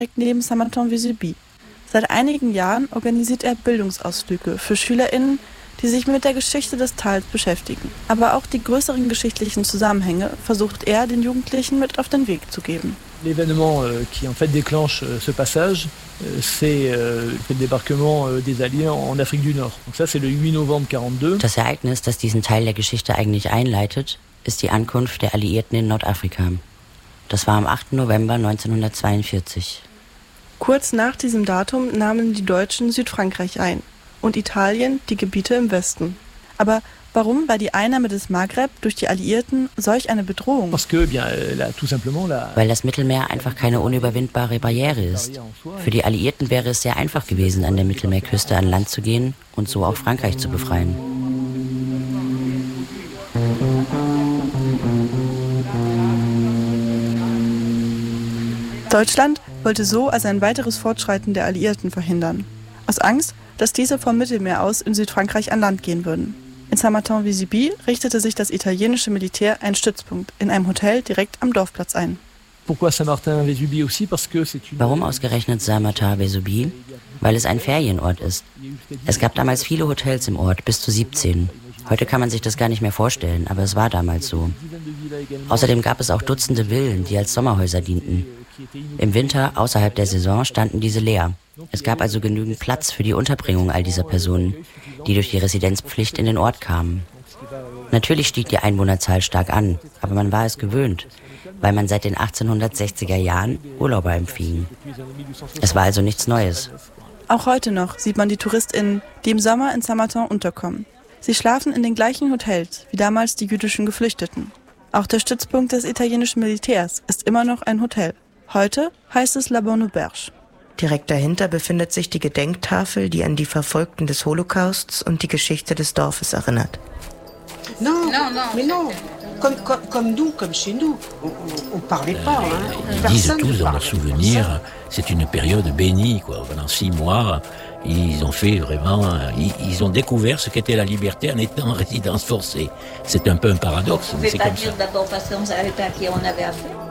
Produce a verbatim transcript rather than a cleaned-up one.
direkt neben Saint-Martin-Vésubie. Seit einigen Jahren organisiert er Bildungsausflüge für SchülerInnen, die sich mit der Geschichte des Tals beschäftigen. Aber auch die größeren geschichtlichen Zusammenhänge versucht er den Jugendlichen mit auf den Weg zu geben. L'événement euh, qui en fait déclenche euh, ce passage, euh, c'est euh, le débarquement euh, des Alliés en Afrique du Nord. Donc ça c'est le huit novembre quarante-deux. Das Ereignis, das diesen Teil der Geschichte eigentlich einleitet, ist die Ankunft der Alliierten in Nordafrika. Das war am achten November neunzehnhundertzweiundvierzig. Kurz nach diesem Datum nahmen die Deutschen Südfrankreich ein und Italien die Gebiete im Westen. Aber warum war die Einnahme des Maghreb durch die Alliierten solch eine Bedrohung? Weil das Mittelmeer einfach keine unüberwindbare Barriere ist. Für die Alliierten wäre es sehr einfach gewesen, an der Mittelmeerküste an Land zu gehen und so auch Frankreich zu befreien. Deutschland wollte so also ein weiteres Fortschreiten der Alliierten verhindern. Aus Angst, dass diese vom Mittelmeer aus in Südfrankreich an Land gehen würden. In Saint-Martin-Vésubie richtete sich das italienische Militär einen Stützpunkt in einem Hotel direkt am Dorfplatz ein. Warum ausgerechnet Saint-Martin-Vésubie? Weil es ein Ferienort ist. Es gab damals viele Hotels im Ort, bis zu siebzehn. Heute kann man sich das gar nicht mehr vorstellen, aber es war damals so. Außerdem gab es auch Dutzende Villen, die als Sommerhäuser dienten. Im Winter, außerhalb der Saison, standen diese leer. Es gab also genügend Platz für die Unterbringung all dieser Personen, die durch die Residenzpflicht in den Ort kamen. Natürlich stieg die Einwohnerzahl stark an, aber man war es gewöhnt, weil man seit den achtzehnhundertsechziger Jahren Urlauber empfing. Es war also nichts Neues. Auch heute noch sieht man die TouristInnen, die im Sommer in Saint-Martin unterkommen. Sie schlafen in den gleichen Hotels wie damals die jüdischen Geflüchteten. Auch der Stützpunkt des italienischen Militärs ist immer noch ein Hotel. Heute heißt es La Bonne Auberge. Direkt dahinter befindet sich die Gedenktafel, die an die Verfolgten des Holocausts und die Geschichte des Dorfes erinnert. Non, non, non, mais non. Comme, comme, comme nous, comme chez nous. On ne parlait pas. Hein. Ils disent tous dans leurs souvenirs, c'est une période bénie, quoi. Pendant six mois, ils ont fait vraiment, ils, ils ont découvert ce qu'était la liberté en étant en résidence forcée. C'est un peu un paradoxe, mais c'est comme ça. Vous pouvez pas dire d'abord parce qu'on savait pas à qui on avait affaire.